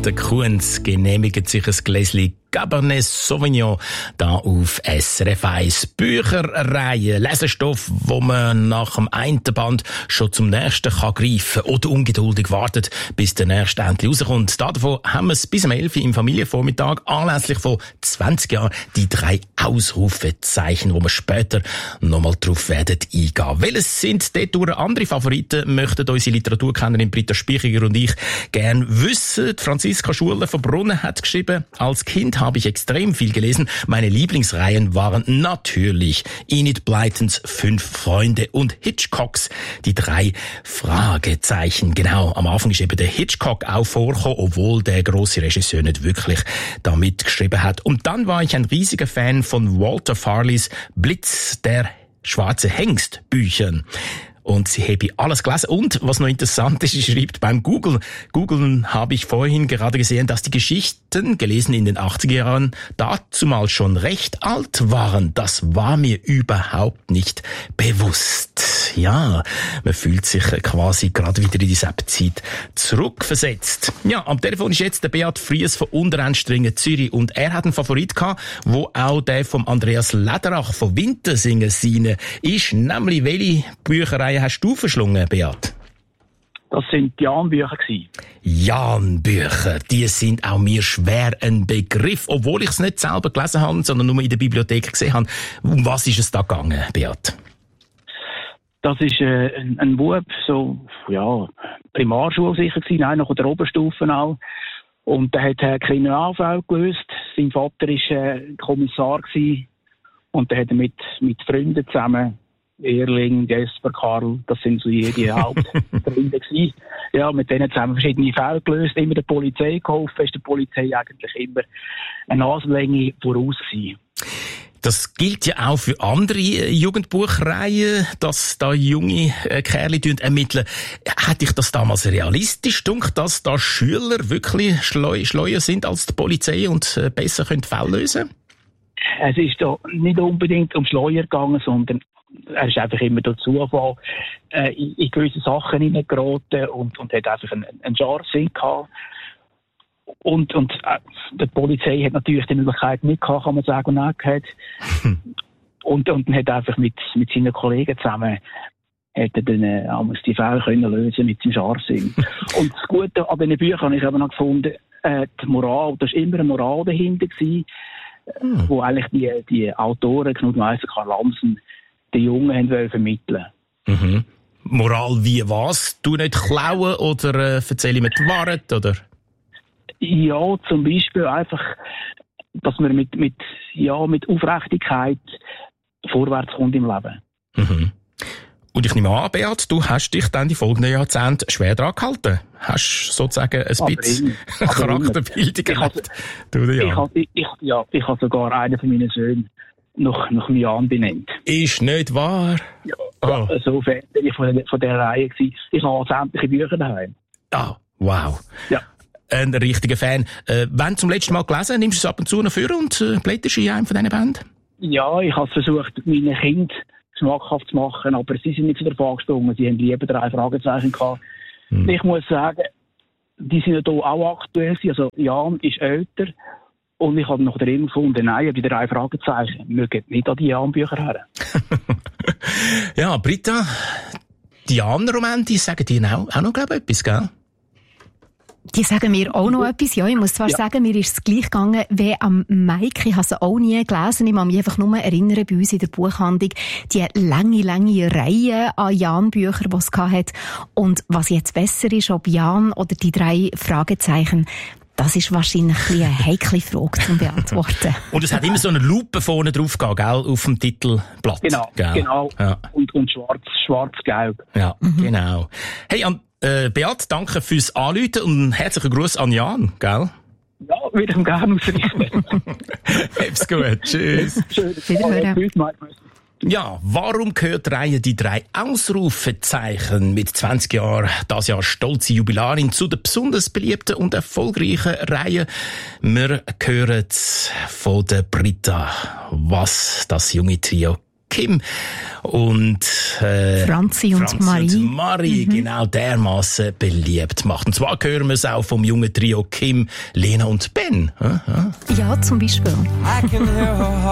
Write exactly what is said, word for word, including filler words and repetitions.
der Kunz genehmigt sich ein Gläschen Cabernet Sauvignon da auf S R F eins. Bücherreihe, Lesestoff, wo man nach dem einen Band schon zum nächsten kann greifen oder ungeduldig wartet, bis der nächste endlich rauskommt. Davon haben wir es bis um elf Uhr im Familienvormittag anlässlich von zwanzig Jahren die drei Ausrufezeichen, wo wir später nochmal drauf werden eingehen. Welches sind dort durch andere Favoriten, möchten unsere Literaturkennerin Britta Spichiger und ich gern wissen. Franziska Schuler von Brunnen hat geschrieben, als Kind habe ich extrem viel gelesen. Meine Lieblingsreihen waren natürlich Enid Blytons Fünf Freunde und Hitchcocks Die drei Fragezeichen. Genau, am Anfang ist eben der Hitchcock auch vorgekommen, obwohl der grosse Regisseur nicht wirklich damit geschrieben hat. Und dann war ich ein riesiger Fan von Walter Farleys Blitz der schwarze Hengst Büchern. Und sie habe alles gelesen. Und, was noch interessant ist, sie schreibt beim Google, Googlen habe ich vorhin gerade gesehen, dass die Geschichten, gelesen in den achtziger Jahren, dazumal schon recht alt waren. Das war mir überhaupt nicht bewusst. Ja, man fühlt sich quasi gerade wieder in diese Zeit zurückversetzt. Ja, am Telefon ist jetzt der Beat Fries von Unterenstringen, Zürich. Und er hat einen Favorit gehabt, wo auch der von Andreas Lederach von Wintersingen seine ist. Nämlich, welche Bücherei hast du verschlungen, Beat? Das sind die Jan-Bücher. Jan-Bücher, die sind auch mir schwer ein Begriff, obwohl ich es nicht selber gelesen habe, sondern nur in der Bibliothek gesehen habe. Um was ist es da gegangen, Beat? Das ist äh, ein, ein Bub, so, ja, Primarschule sicher gewesen, nein, noch in der Oberstufe auch. Und der hat äh, Kriminalfälle gelöst. Sein Vater war äh, Kommissar gewesen. Und der hat mit, mit Freunden zusammen, Erling, Jesper, Karl, das sind so die Hauptfreunde gewesen. Ja, mit denen zusammen verschiedene Fälle gelöst, immer der Polizei geholfen, ist der Polizei eigentlich immer eine Nasenlänge voraus gewesen. Das gilt ja auch für andere Jugendbuchreihen, dass da junge Kerle ermitteln. Hat dich das damals realistisch gedacht, dass da Schüler wirklich schleu, schleuer sind als die Polizei und besser können Fälle lösen? Es ist da nicht unbedingt um Schleuer gegangen, sondern er ist einfach immer durch Zufall äh, in, in gewisse Sachen hineingeraten und, und hat einfach einen, einen Jarrsinn gehabt. Und, und äh, die Polizei hat natürlich die Möglichkeit nicht gehabt, kann man sagen, und hat. und, und hat einfach mit, mit seinen Kollegen zusammen hat er dann äh, die Fälle können lösen mit seinem Jarrsinn. Und das Gute an diesen Büchern habe ich eben noch gefunden, äh, die Moral, da war immer eine Moral dahinter gewesen, hm. wo eigentlich die, die Autoren, Knut Meiser, Karl Lamsen, die Jungen haben wollen vermitteln. Mhm. Moral wie was? Du nicht klauen oder äh, erzähle mir die Wahrheit, oder? Ja, zum Beispiel einfach, dass man mit, mit, ja, mit Aufrichtigkeit vorwärts kommt im Leben. Mhm. Und ich nehme an, Beat, du hast dich dann die folgenden Jahrzehnte schwer dran gehalten. Hast sozusagen ein aber bisschen in, Charakterbildung gehabt. Ich, ich, ich, ich, ja, ich habe sogar einen von meinen Söhnen noch, noch mich anbenannt. Ist nicht wahr? Ja, oh. So Fan bin ich von, von dieser Reihe gewesen. Ich habe sämtliche Bücher daheim. Ah, wow. Ja. Ein richtiger Fan. Äh, wenn zum letzten Mal gelesen, nimmst du es ab und zu noch vor und äh, blätterst in einem von diesen Bänden? Ja, ich habe versucht, meinen Kindern schmackhaft zu machen, aber sie sind nicht zu der Frage gesprungen. Sie haben lieber drei Fragezeichen gehabt. Hm. Ich muss sagen, die sind ja hier auch aktuell. Also Jan ist älter und ich habe noch drin gefunden, nein, die drei Fragezeichen mögen nicht an die Jan-Bücher her. Ja, Britta, die Jan-Romane, die sagen dir auch, auch noch, glaube ich, etwas, gell? Die sagen mir auch noch etwas. Ja, ich muss zwar ja. sagen, mir ist es gleich gegangen wie am Mike. Ich habe sie auch nie gelesen. Ich kann mich einfach nur erinnern, bei uns in der Buchhandlung, die lange, lange Reihe an Jan-Büchern, die es hatte. Und was jetzt besser ist, ob Jan oder die drei Fragezeichen, das ist wahrscheinlich ein eine heikle Frage zu beantworten. Und es hat immer so eine Lupe vorne drauf gehabt, gell, auf dem Titelblatt. Genau, gell? genau. Ja. Und, und schwarz, schwarz-gelb. Ja, mhm. genau. Hey, an Äh, Beat, danke fürs Anrufen und herzlichen Gruß an Jan, gell? Ja, würde ich ihm gerne ausrichten. Hab's gut, tschüss. Wiederhören. Ja, warum gehört die Reihe die drei Ausrufezeichen mit zwanzig Jahren, das Jahr stolze Jubilarin, zu der besonders beliebten und erfolgreichen Reihe? Wir hören von der Britta, was das junge Trio Kim und äh, Franzi und Franzi Marie, und Marie mhm. genau dermaßen beliebt macht. Und zwar hören wir es auch vom jungen Trio Kim, Lena und Ben. Ja, zum Beispiel.